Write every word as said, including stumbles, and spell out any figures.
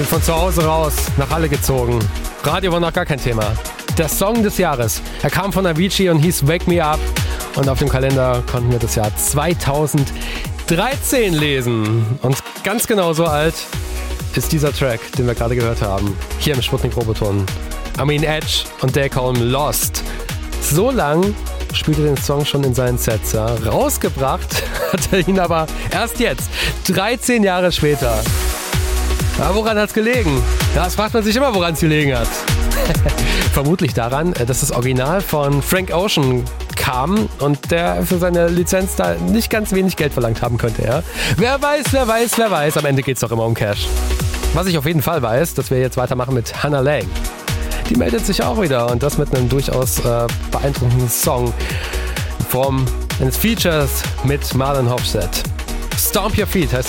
Sind von zu Hause raus, nach Halle gezogen. Radio war noch gar kein Thema. Der Song des Jahres. Er kam von Avicii und hieß Wake Me Up. Und auf dem Kalender konnten wir das Jahr zweitausenddreizehn lesen. Und ganz genau so alt ist dieser Track, den wir gerade gehört haben. Hier im Sputnik Roboton. Armin Edge und Dale Colm Lost. So lang spielte den Song schon in seinen Sets. Ja. Rausgebracht hat er ihn aber erst jetzt, dreizehn Jahre später. Ja, woran hat es gelegen? Ja, das fragt man sich immer, woran es gelegen hat. Vermutlich daran, dass das Original von Frank Ocean kam und der für seine Lizenz da nicht ganz wenig Geld verlangt haben könnte. Ja. Wer weiß, wer weiß, wer weiß, am Ende geht es doch immer um Cash. Was ich auf jeden Fall weiß, dass wir jetzt weitermachen mit Hannah Lang. Die meldet sich auch wieder und das mit einem durchaus äh, beeindruckenden Song in Form eines Features mit Marlon Hofstad. Stomp Your Feet heißt